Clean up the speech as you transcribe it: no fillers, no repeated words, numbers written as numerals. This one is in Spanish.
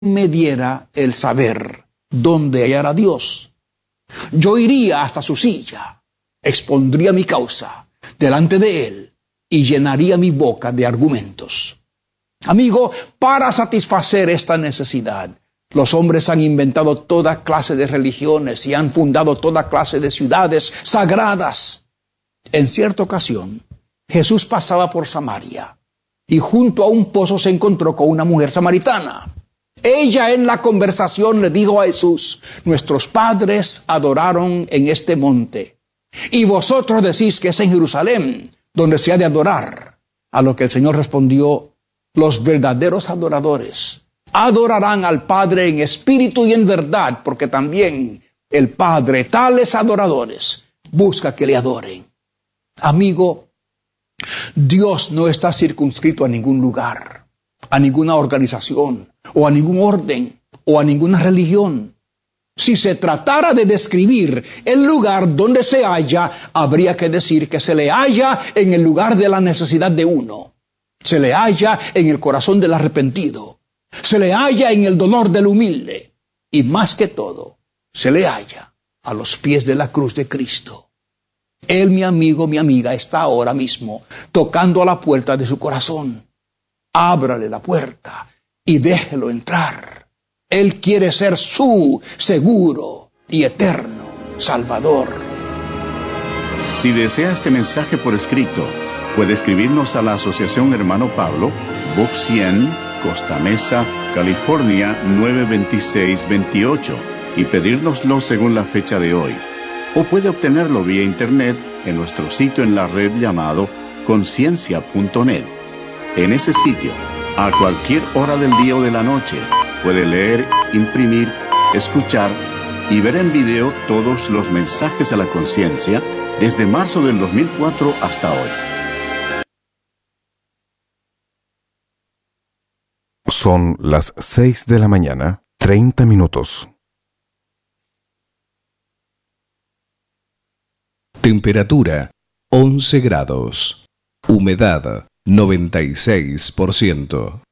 me diera el saber dónde hallar a Dios. Yo iría hasta su silla, expondría mi causa delante de él y llenaría mi boca de argumentos. Amigo, para satisfacer esta necesidad, los hombres han inventado toda clase de religiones y han fundado toda clase de ciudades sagradas. En cierta ocasión, Jesús pasaba por Samaria y junto a un pozo se encontró con una mujer samaritana. Ella en la conversación le dijo a Jesús: nuestros padres adoraron en este monte, y vosotros decís que es en Jerusalén donde se ha de adorar. A lo que el Señor respondió: los verdaderos adoradores adorarán al Padre en espíritu y en verdad, porque también el Padre, tales adoradores, busca que le adoren. Amigo, Dios no está circunscrito a ningún lugar, a ninguna organización, o a ningún orden, o a ninguna religión. Si se tratara de describir el lugar donde se halla, habría que decir que se le halla en el lugar de la necesidad de uno. Se le halla en el corazón del arrepentido. Se le halla en el dolor del humilde. Y más que todo, se le halla a los pies de la cruz de Cristo. Él, mi amigo, mi amiga, está ahora mismo tocando a la puerta de su corazón. Ábrale la puerta y déjelo entrar. Él quiere ser su seguro y eterno Salvador. Si desea este mensaje por escrito, puede escribirnos a la Asociación Hermano Pablo, Box 100, Costa Mesa, California 92628, y pedírnoslo según la fecha de hoy. O puede obtenerlo vía internet en nuestro sitio en la red llamado conciencia.net. En ese sitio, a cualquier hora del día o de la noche, puede leer, imprimir, escuchar y ver en video todos los mensajes a la conciencia desde marzo del 2004 hasta hoy. Son las 6 de la mañana, 30 minutos. Temperatura 11 grados. Humedad 96%.